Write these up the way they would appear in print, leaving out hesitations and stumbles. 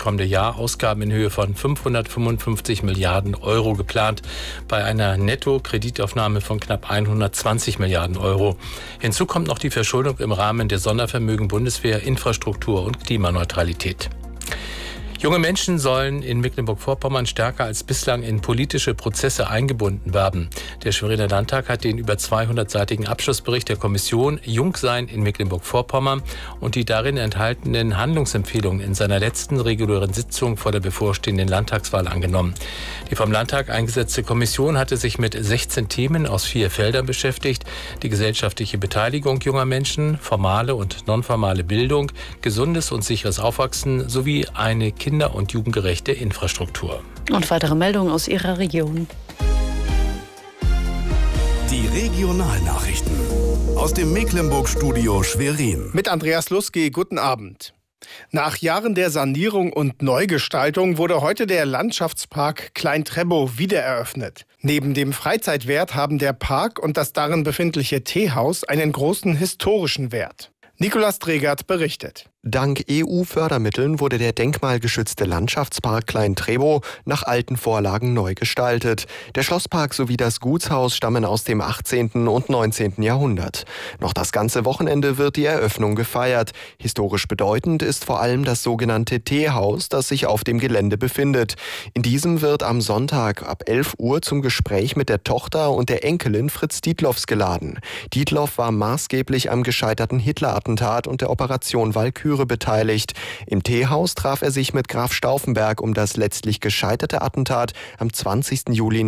kommende Jahr Ausgaben in Höhe von 555 Milliarden Euro geplant, bei einer Netto-Kreditaufnahme von knapp 120 Milliarden Euro. Hinzu kommt noch die Verschuldung im Rahmen der Sondervermögen Bundeswehr, Infrastruktur und Klimaneutralität. Junge Menschen sollen in Mecklenburg-Vorpommern stärker als bislang in politische Prozesse eingebunden werden. Der Schweriner Landtag hat den über 200-seitigen Abschlussbericht der Kommission Jungsein in Mecklenburg-Vorpommern und die darin enthaltenen Handlungsempfehlungen in seiner letzten regulären Sitzung vor der bevorstehenden Landtagswahl angenommen. Die vom Landtag eingesetzte Kommission hatte sich mit 16 Themen aus 4 Feldern beschäftigt: die gesellschaftliche Beteiligung junger Menschen, formale und nonformale Bildung, gesundes und sicheres Aufwachsen sowie eine kinder- und jugendgerechte Infrastruktur. Und weitere Meldungen aus Ihrer Region. Die Regionalnachrichten aus dem Mecklenburg-Studio Schwerin. Mit Andreas Lusky, guten Abend. Nach Jahren der Sanierung und Neugestaltung wurde heute der Landschaftspark Klein-Trebow wiedereröffnet. Neben dem Freizeitwert haben der Park und das darin befindliche Teehaus einen großen historischen Wert. Nicolas Dregert berichtet. Dank EU-Fördermitteln wurde der denkmalgeschützte Landschaftspark Klein-Trebow nach alten Vorlagen neu gestaltet. Der Schlosspark sowie das Gutshaus stammen aus dem 18. und 19. Jahrhundert. Noch das ganze Wochenende wird die Eröffnung gefeiert. Historisch bedeutend ist vor allem das sogenannte Teehaus, das sich auf dem Gelände befindet. In diesem wird am Sonntag ab 11 Uhr zum Gespräch mit der Tochter und der Enkelin Fritz Dietloffs geladen. Dietloff war maßgeblich am gescheiterten Hitler-Attentat und der Operation Walküre beteiligt. Im Teehaus traf er sich mit Graf Stauffenberg, um das letztlich gescheiterte Attentat am 20. Juli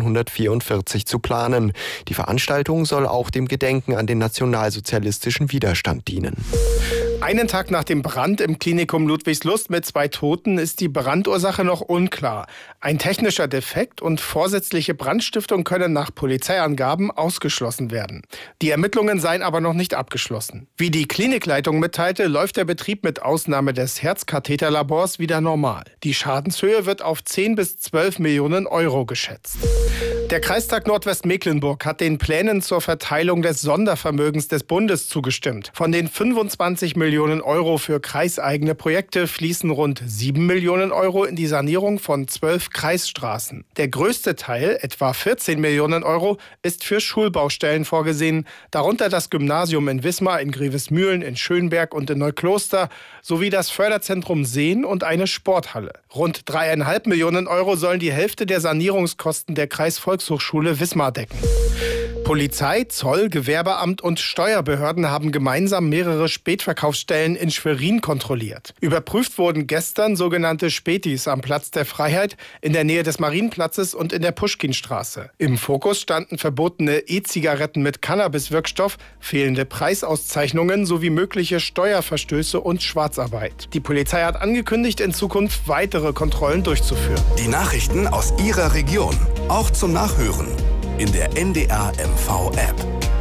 1944 zu planen. Die Veranstaltung soll auch dem Gedenken an den nationalsozialistischen Widerstand dienen. Einen Tag nach dem Brand im Klinikum Ludwigslust mit 2 Toten ist die Brandursache noch unklar. Ein technischer Defekt und vorsätzliche Brandstiftung können nach Polizeiangaben ausgeschlossen werden. Die Ermittlungen seien aber noch nicht abgeschlossen. Wie die Klinikleitung mitteilte, läuft der Betrieb mit Ausnahme des Herzkatheterlabors wieder normal. Die Schadenshöhe wird auf 10 bis 12 Millionen Euro geschätzt. Der Kreistag Nordwestmecklenburg hat den Plänen zur Verteilung des Sondervermögens des Bundes zugestimmt. Von den 25 Millionen Euro für kreiseigene Projekte fließen rund 7 Millionen Euro in die Sanierung von 12 Kreisstraßen. Der größte Teil, etwa 14 Millionen Euro, ist für Schulbaustellen vorgesehen, darunter das Gymnasium in Wismar, in Grevesmühlen, in Schönberg und in Neukloster sowie das Förderzentrum Seen und eine Sporthalle. Rund 3,5 Millionen Euro sollen die Hälfte der Sanierungskosten der Kreisvolkshochschule Wismar decken. Polizei, Zoll, Gewerbeamt und Steuerbehörden haben gemeinsam mehrere Spätverkaufsstellen in Schwerin kontrolliert. Überprüft wurden gestern sogenannte Spätis am Platz der Freiheit, in der Nähe des Marienplatzes und in der Puschkinstraße. Im Fokus standen verbotene E-Zigaretten mit Cannabiswirkstoff, fehlende Preisauszeichnungen sowie mögliche Steuerverstöße und Schwarzarbeit. Die Polizei hat angekündigt, in Zukunft weitere Kontrollen durchzuführen. Die Nachrichten aus Ihrer Region, auch zum Nachhören in der NDR MV-App.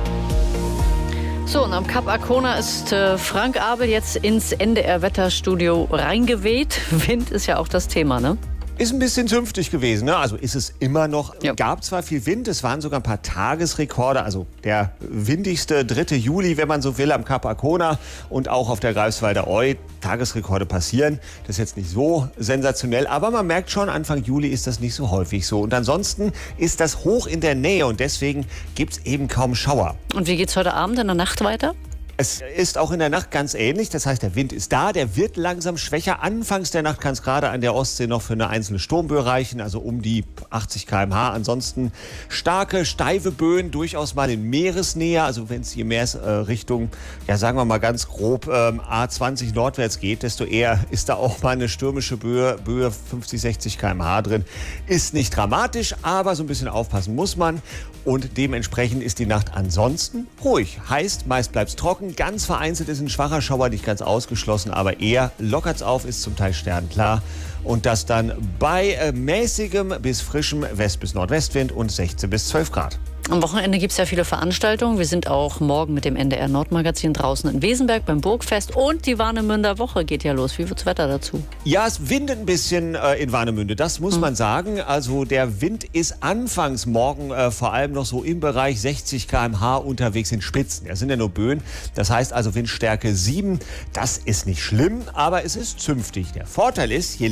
So, und am Kap Arkona ist Frank Abel jetzt ins NDR-Wetterstudio reingeweht. Wind ist ja auch das Thema, ne? Ist ein bisschen zünftig gewesen, ne? Also ist es immer noch. Ja. Gab zwar viel Wind, es waren sogar ein paar Tagesrekorde, also der windigste 3. Juli, wenn man so will, am Kap Arkona und auch auf der Greifswalder Eu. Tagesrekorde passieren. Das ist jetzt nicht so sensationell, aber man merkt schon, Anfang Juli ist das nicht so häufig so. Und ansonsten ist das hoch in der Nähe und deswegen gibt es eben kaum Schauer. Und wie geht's heute Abend in der Nacht weiter? Es ist auch in der Nacht ganz ähnlich, das heißt, der Wind ist da, der wird langsam schwächer. Anfangs der Nacht kann es gerade an der Ostsee noch für eine einzelne Sturmböe reichen, also um die 80 km/h. Ansonsten starke, steife Böen, durchaus mal in Meeresnähe, also wenn es je mehr Richtung, ja sagen wir mal ganz grob, A20 nordwärts geht, desto eher ist da auch mal eine stürmische Böe 50, 60 km/h drin. Ist nicht dramatisch, aber so ein bisschen aufpassen muss man. Und dementsprechend ist die Nacht ansonsten ruhig. Heißt, meist bleibt es trocken, ganz vereinzelt ist ein schwacher Schauer, nicht ganz ausgeschlossen, aber eher lockert es auf, ist zum Teil sternklar. Und das dann bei mäßigem bis frischem West- bis Nordwestwind und 16 bis 12 Grad. Am Wochenende gibt es ja viele Veranstaltungen. Wir sind auch morgen mit dem NDR Nordmagazin draußen in Wesenberg beim Burgfest. Und die Warnemünder Woche geht ja los. Wie wird's Wetter dazu? Ja, es windet ein bisschen in Warnemünde, das muss man sagen. Also der Wind ist anfangs morgen vor allem noch so im Bereich 60 km/h unterwegs in Spitzen. Das sind ja nur Böen. Das heißt also Windstärke 7. Das ist nicht schlimm, aber es ist zünftig. Der Vorteil ist, je